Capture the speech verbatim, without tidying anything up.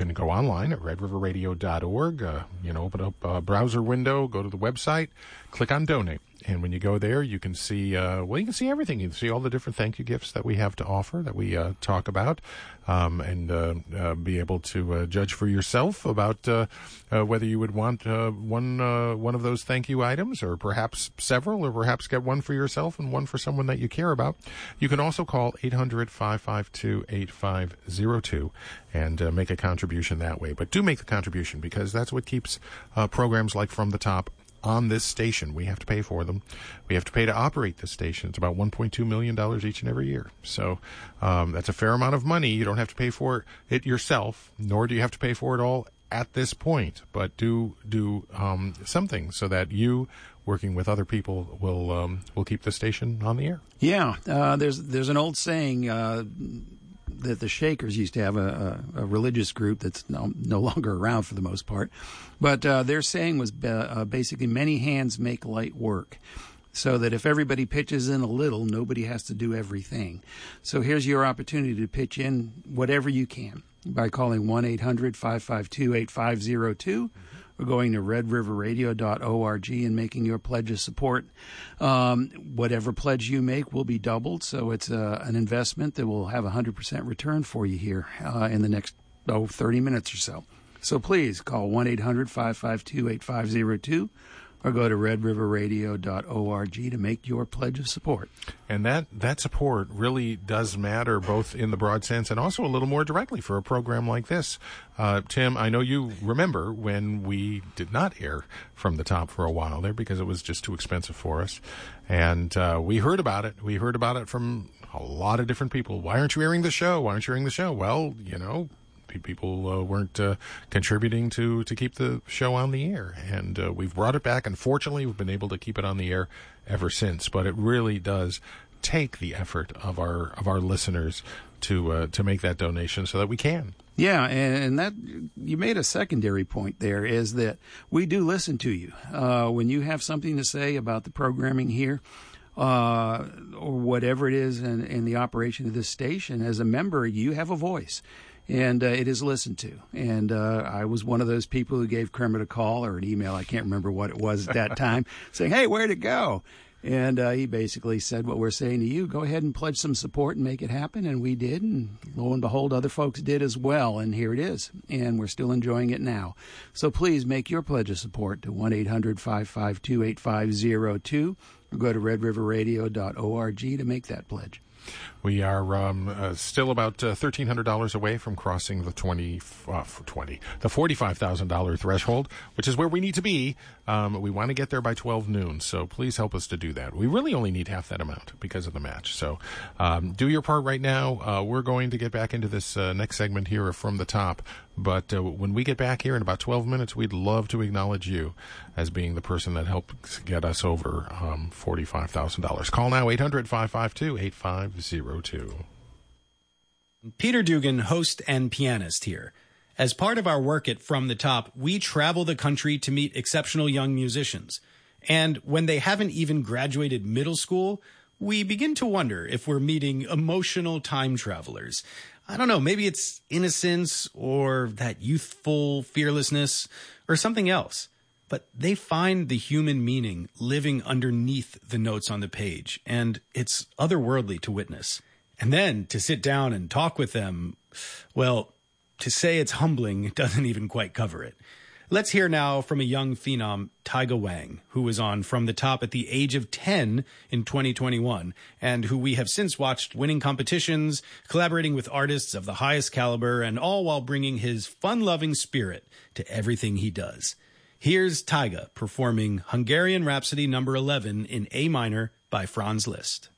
can go online at red river radio dot org. Uh, you know, open up a browser window, go to the website, click on donate. And when you go there, you can see, uh, well, you can see everything. You can see all the different thank you gifts that we have to offer, that we uh, talk about, um, and uh, uh, be able to uh, judge for yourself about uh, uh, whether you would want uh, one uh, one of those thank you items, or perhaps several, or perhaps get one for yourself and one for someone that you care about. You can also call eight hundred, five five two, eight five zero two and uh, make a contribution that way. But do make the contribution, because that's what keeps uh, programs like From the Top on this station. We have to pay for them. We have to pay to operate this station. It's about one point two million dollars each and every year. So um, that's a fair amount of money. You don't have to pay for it yourself, nor do you have to pay for it all at this point. But do do um, something so that you, working with other people, will um, will keep the station on the air. Yeah, uh, there's there's an old saying uh, that the Shakers used to have, a, a, a religious group that's no, no longer around for the most part. But uh, their saying was uh, basically, many hands make light work. So that if everybody pitches in a little, nobody has to do everything. So here's your opportunity to pitch in whatever you can by calling one eight hundred, five five two, eight five zero two. Or going to red river radio dot org and making your pledge of support. Um, whatever pledge you make will be doubled, so it's uh, an investment that will have a one hundred percent return for you here uh, in the next oh, thirty minutes or so. So please call one eight hundred, five five two, eight five zero two or go to red river radio dot org to make your pledge of support. And that, that support really does matter, both in the broad sense and also a little more directly for a program like this. Uh, Tim, I know you remember when we did not air From the Top for a while there because it was just too expensive for us. And uh, we heard about it. We heard about it from a lot of different people. Why aren't you airing the show? Why aren't you airing the show? Well, you know, people uh, weren't uh, contributing to, to keep the show on the air. And uh, we've brought it back. Unfortunately, we've been able to keep it on the air ever since. But it really does take the effort of our of our listeners to uh, to make that donation so that we can. Yeah, and that you made a secondary point there, is that we do listen to you. Uh, when you have something to say about the programming here, uh, or whatever it is in, in the operation of this station, as a member, you have a voice. And uh, it is listened to. And uh, I was one of those people who gave Kermit a call or an email, I can't remember what it was at that time, saying, hey, where'd it go? And uh, he basically said what we're saying to you, go ahead and pledge some support and make it happen. And we did, and lo and behold, other folks did as well. And here it is. And we're still enjoying it now. So please make your pledge of support to one eight hundred, five five two, eight five zero two or go to red river radio dot org to make that pledge. We are um, uh, still about uh, thirteen hundred dollars away from crossing the twenty, uh, twenty, the forty-five thousand dollars threshold, which is where we need to be. Um, we want to get there by twelve noon, so please help us to do that. We really only need half that amount because of the match. So um, do your part right now. Uh, we're going to get back into this uh, next segment here From the Top. But uh, when we get back here in about twelve minutes, we'd love to acknowledge you as being the person that helped get us over um, forty-five thousand dollars. Call now, eight hundred, five five two, eight five zero two. Peter Dugan, host and pianist here. As part of our work at From the Top, we travel the country to meet exceptional young musicians. And when they haven't even graduated middle school, we begin to wonder if we're meeting emotional time travelers. I don't know, maybe it's innocence or that youthful fearlessness or something else. But they find the human meaning living underneath the notes on the page, and it's otherworldly to witness. And then to sit down and talk with them, well, to say it's humbling doesn't even quite cover it. Let's hear now from a young phenom, Taiga Wang, who was on From the Top at the age of ten in twenty twenty-one, and who we have since watched winning competitions, collaborating with artists of the highest caliber, and all while bringing his fun-loving spirit to everything he does. Here's Taiga performing Hungarian Rhapsody number eleven in A minor by Franz Liszt.